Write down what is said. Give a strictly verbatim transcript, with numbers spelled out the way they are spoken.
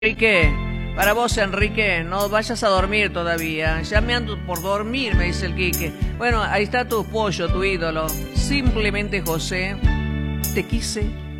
Enrique, para vos, Enrique, no vayas a dormir todavía. Ya me ando por dormir, me dice el Quique. Bueno, ahí está tu pollo, tu ídolo. Simplemente José, te quise